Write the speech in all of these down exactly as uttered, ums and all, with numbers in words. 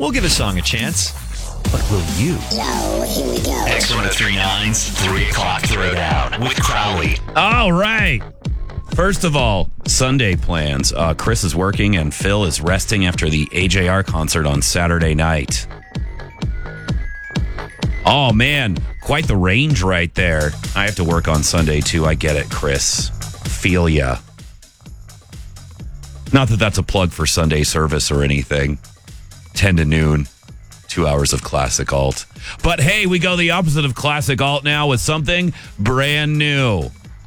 We'll give a song a chance. But will you? No, here we go. X ten nine's three o'clock Throwdown with Crowley. All right. First of all, Sunday plans. Uh, Chris is working and Phil is resting after the A J R concert on Saturday night. Oh, man. Quite the range right there. I have to work on Sunday, too. I get it, Chris. Feel ya. Not that that's a plug for Sunday service or anything. ten to noon. Two hours of classic alt. But hey, we go the opposite of classic alt now with something brand new.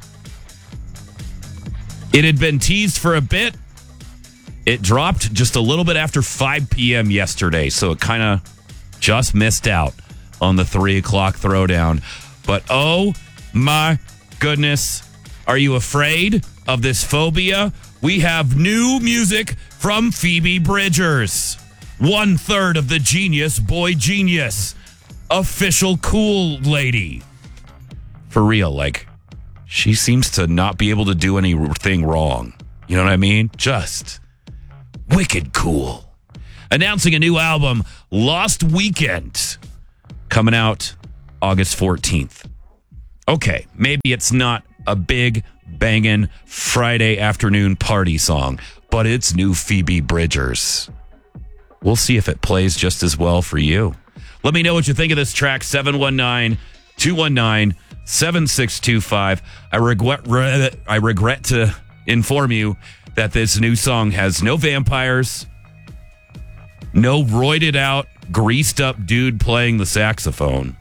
It had been teased for a bit. It dropped just a little bit after five p.m. yesterday, so it kind of just missed out on the three o'clock throwdown. But oh my goodness, are you afraid of this phobia? We have new music from Phoebe Bridgers. One third of the Genius Boy Genius. Official cool lady. For real, like, she seems to not be able to do anything wrong. You know what I mean? Just wicked cool. Announcing a new album, Lost Weekend, coming out August fourteenth. Okay, maybe it's not a big, banging Friday afternoon party song, but it's new Phoebe Bridgers. We'll see if it plays just as well for you. Let me know what you think of this track, seven one nine, two one nine, seven six two five. I regret, re- I regret to inform you that this new song has no vampires, no roided out, greased up dude playing the saxophone.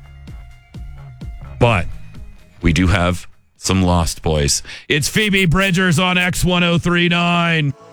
But we do have some Lost Boys. It's Phoebe Bridgers on X ten thirty-nine.